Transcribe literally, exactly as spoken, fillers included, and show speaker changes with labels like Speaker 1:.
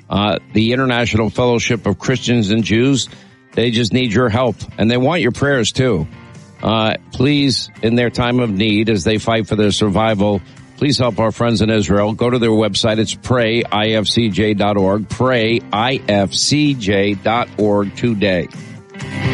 Speaker 1: Uh, the International Fellowship of Christians and Jews, they just need your help, and they want your prayers too. Uh, please, in their time of need, as they fight for their survival, please help our friends in Israel. Go to their website. It's pray I F C J dot org. pray I F C J dot org today.